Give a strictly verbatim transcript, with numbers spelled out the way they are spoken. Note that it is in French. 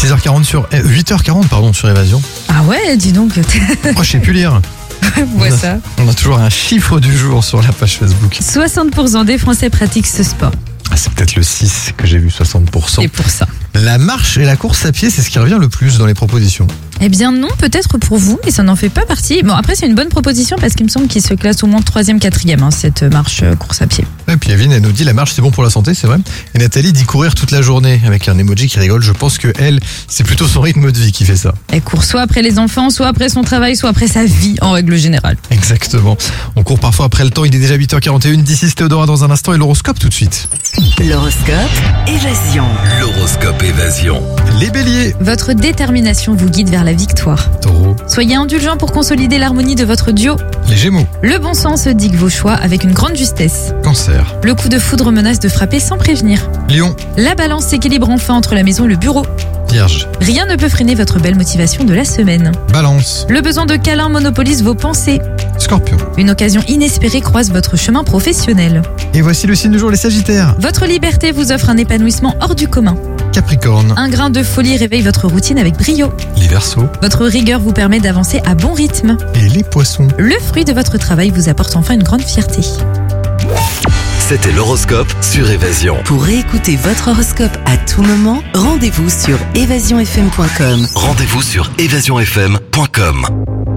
six heures quarante sur... eh, huit heures quarante pardon, sur Évasion. Ah ouais, dis donc. Moi, je sais plus lire. Vois on, a, ça. on a toujours un chiffre du jour sur la page Facebook. soixante pour cent des Français pratiquent ce sport. Ah, c'est peut-être le six que j'ai vu, soixante pour cent. Et pour ça. La marche et la course à pied, c'est ce qui revient le plus dans les propositions. Eh bien non, peut-être pour vous, mais ça n'en fait pas partie. Bon, après, c'est une bonne proposition parce qu'il me semble qu'il se classe au moins troisième, quatrième, hein, cette marche euh, course à pied. Et puis Evelyne, elle nous dit la marche c'est bon pour la santé, c'est vrai. Et Nathalie dit courir toute la journée avec un emoji qui rigole. Je pense que elle, c'est plutôt son rythme de vie qui fait ça. Elle court soit après les enfants, soit après son travail, soit après sa vie en règle générale. Exactement. On court parfois après le temps, il est déjà huit heures quarante et une. D'ici Théodora dans un instant et l'horoscope tout de suite. L'horoscope Évasion. L'horoscope Évasion. Les béliers. Votre détermination vous guide vers la victoire. Taureau. Soyez indulgent pour consolider l'harmonie de votre duo. Les gémeaux. Le bon sens dicte vos choix avec une grande justesse. Cancer. Le coup de foudre menace de frapper sans prévenir. Lion. La balance s'équilibre enfin entre la maison et le bureau. Vierge. Rien ne peut freiner votre belle motivation de la semaine. Balance. Le besoin de câlin monopolise vos pensées. Scorpion. Une occasion inespérée croise votre chemin professionnel. Et voici le signe du jour, les sagittaires. Votre liberté vous offre un épanouissement hors du commun. Capricorne. Un grain de folie réveille votre routine avec brio. Les verseaux. Votre rigueur vous permet d'avancer à bon rythme. Et les poissons. Le fruit de votre travail vous apporte enfin une grande fierté. C'était l'horoscope sur Évasion. Pour réécouter votre horoscope à tout moment, rendez-vous sur évasion f m point com. Rendez-vous sur évasion f m point com.